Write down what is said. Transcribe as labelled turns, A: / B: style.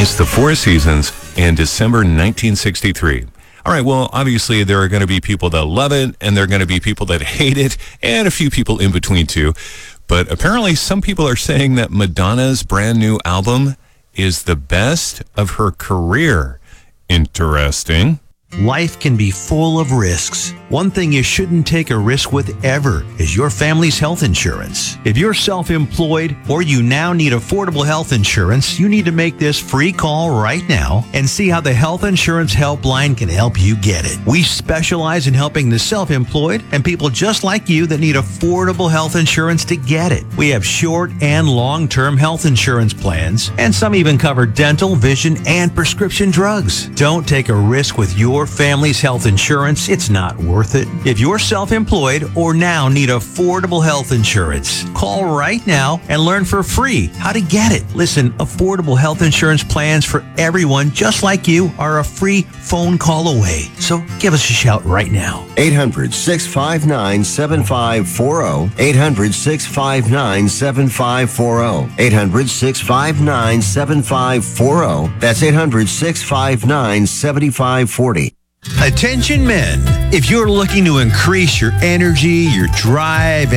A: released The Four Seasons in December 1963. All right, well, obviously there are going to be people that love it, and there are going to be people that hate it, and a few people in between too. But apparently some people are saying that Madonna's brand new album is the best of her career. Interesting.
B: Life can be full of risks. One thing you shouldn't take a risk with ever is your family's health insurance. If you're self-employed or you now need affordable health insurance, you need to make this free call right now and see how the Health Insurance Helpline can help you get it. We specialize in helping the self-employed and people just like you that need affordable health insurance to get it. We have short and long-term health insurance plans, and some even cover dental, vision, and prescription drugs. Don't take a risk with your family's health insurance. It's not worth it. If you're self-employed or now need affordable health insurance, call right now and learn for free how to get it. Listen, affordable health insurance plans for everyone just like you are a free phone call away. So give us a shout right now.
C: 800-659-7540. 800-659-7540. 800-659-7540. That's 800-659-7540.
B: Attention men, if you're looking to increase your energy, your drive,